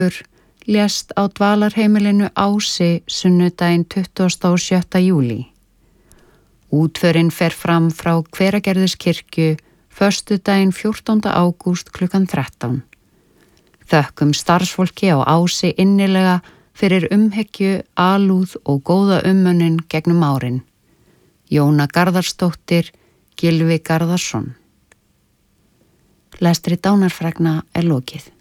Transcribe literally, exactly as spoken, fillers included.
lést á dvalarheimilinu Ási sunnudaginn tuttugasta og sjötta júlí. Útförin fer fram frá Hveragerðiskirkju föstudaginn fjórtánda ágúst klukkan þrettán. Þökkum starfsfólki á Ási innilega fyrir umhyggju, alúð og góða umönnun gegnum árin. Jóna Garðarsdóttir, Gylfi Garðarsson. Lestri dánarfrægna er lokið.